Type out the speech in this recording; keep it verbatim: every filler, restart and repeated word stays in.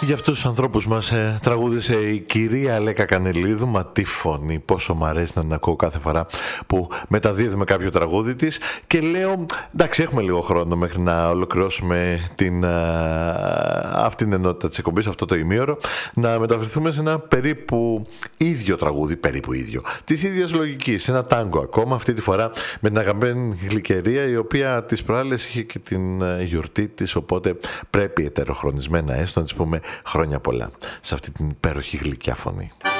Για αυτούς τους ανθρώπους μας ε, τραγούδισε η κυρία Λέκα Κανελίδου. Μα τι φωνή, πόσο μ' αρέσει να την ακούω κάθε φορά που μεταδίδουμε κάποιο τραγούδι της. Και λέω, εντάξει, έχουμε λίγο χρόνο μέχρι να ολοκληρώσουμε την, α, αυτήν την ενότητα της εκπομπής, αυτό το ημίωρο, να μεταφερθούμε σε ένα περίπου ίδιο τραγούδι, περίπου ίδιο, της ίδιας λογικής, ένα τάγκο ακόμα, αυτή τη φορά με την αγαπημένη Γλυκερία, η οποία τις προάλλες είχε και την γιορτή της, οπότε πρέπει ετεροχρονισμένα έστω να της πούμε χρόνια πολλά σε αυτή την υπέροχη γλυκιά φωνή.